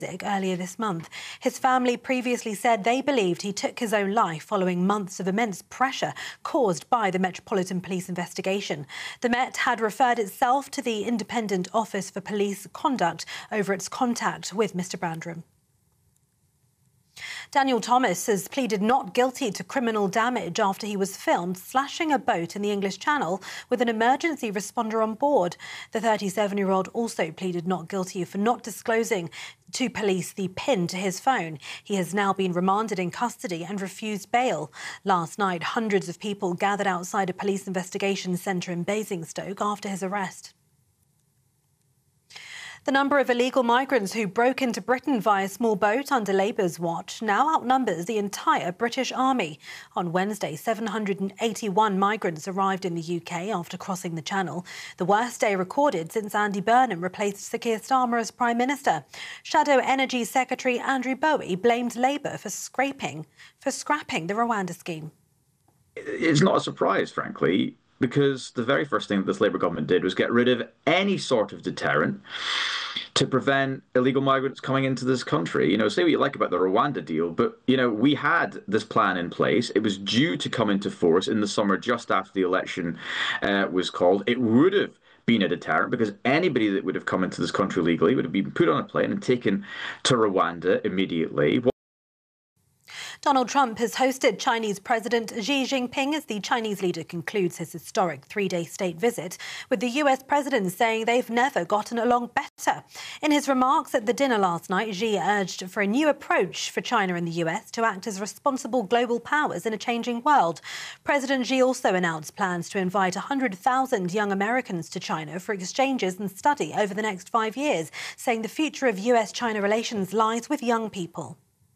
earlier this month. His family previously said they believed he took his own life following months of immense pressure caused by the Metropolitan Police investigation. The Met had referred itself to the Independent Office for Police Conduct over its contact with Mr Brandram. Daniel Thomas has pleaded not guilty to criminal damage after he was filmed slashing a boat in the English Channel with an emergency responder on board. The 37-year-old also pleaded not guilty for not disclosing to police the PIN to his phone. He has now been remanded in custody and refused bail. Last night, hundreds of people gathered outside a police investigation centre in Basingstoke after his arrest. The number of illegal migrants who broke into Britain via small boat under Labour's watch now outnumbers the entire British Army. On Wednesday, 781 migrants arrived in the UK after crossing the Channel, the worst day recorded since Andy Burnham replaced Sir Keir Starmer as Prime Minister. Shadow Energy Secretary Andrew Bowie blamed Labour for scrapping the Rwanda scheme. It's not a surprise, frankly, because the very first thing that this Labour government did was get rid of any sort of deterrent to prevent illegal migrants coming into this country. You know, say what you like about the Rwanda deal, but, you know, we had this plan in place. It was due to come into force in the summer just after the election was called. It would have been a deterrent because anybody that would have come into this country legally would have been put on a plane and taken to Rwanda immediately. Donald Trump has hosted Chinese President Xi Jinping as the Chinese leader concludes his historic three-day state visit, with the US president saying they've never gotten along better. In his remarks at the dinner last night, Xi urged for a new approach for China and the US to act as responsible global powers in a changing world. President Xi also announced plans to invite 100,000 young Americans to China for exchanges and study over the next 5 years, saying the future of US-China relations lies with young people.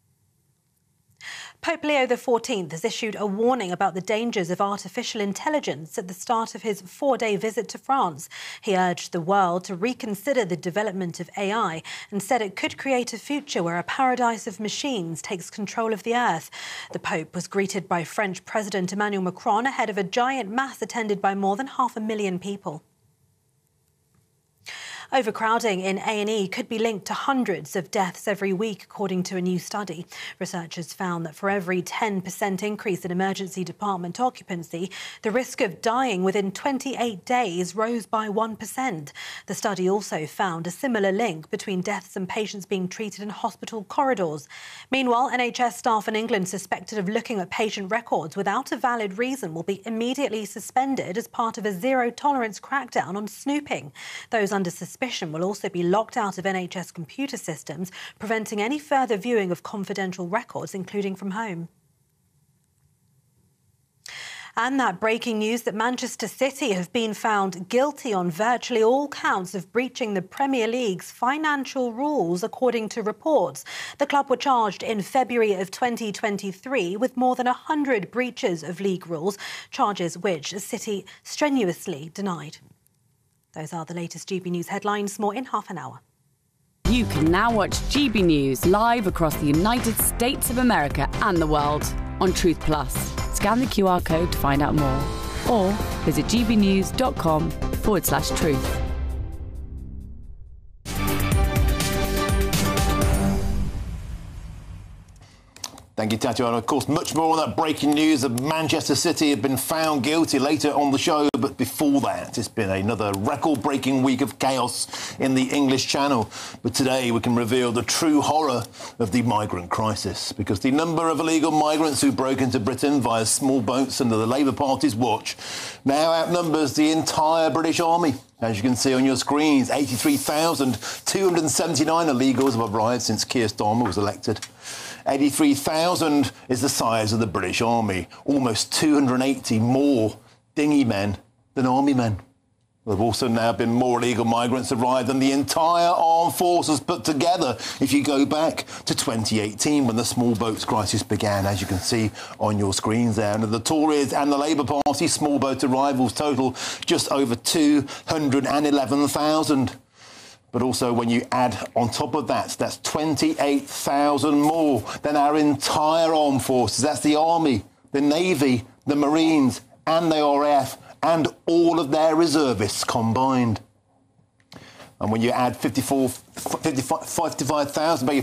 Pope Leo XIV has issued a warning about the dangers of artificial intelligence at the start of his 4-day visit to France. He urged the world to reconsider the development of AI and said it could create a future where a paradise of machines takes control of the earth. The Pope was greeted by French President Emmanuel Macron ahead of a giant mass attended by more than 500,000 people. Overcrowding in A&E could be linked to hundreds of deaths every week, according to a new study. Researchers found that for every 10% increase in emergency department occupancy, the risk of dying within 28 days rose by 1%. The study also found a similar link between deaths and patients being treated in hospital corridors. Meanwhile, NHS staff in England suspected of looking at patient records without a valid reason will be immediately suspended as part of a zero-tolerance crackdown on snooping. Those under suspicion will also be locked out of NHS computer systems, preventing any further viewing of confidential records, including from home. And that breaking news that Manchester City have been found guilty on virtually all counts of breaching the Premier League's financial rules, according to reports. The club were charged in February of 2023 with more than 100 breaches of league rules, charges which City strenuously denied. Those are the latest GB News headlines. More in half an hour. You can now watch GB News live across the United States of America and the world on Truth Plus. Scan the QR code to find out more or visit gbnews.com/truth. Thank you, Tatiana. Of course, much more on that breaking news that Manchester City have been found guilty later on the show. But before that, it's been another record-breaking week of chaos in the English Channel. But today we can reveal the true horror of the migrant crisis, because the number of illegal migrants who broke into Britain via small boats under the Labour Party's watch now outnumbers the entire British Army. As you can see on your screens, 83,279 illegals have arrived since Keir Starmer was elected. 83,000 is the size of the British Army, almost 280 more dinghy men than army men. There have also now been more illegal migrants arrived than the entire armed forces put together if you go back to 2018 when the small boats crisis began, as you can see on your screens there. And the Tories and the Labour Party small boat arrivals total just over 211,000. But also when you add on top of that, that's 28,000 more than our entire armed forces. That's the Army, the Navy, the Marines and the RAF and all of their reservists combined. And when you add 55,000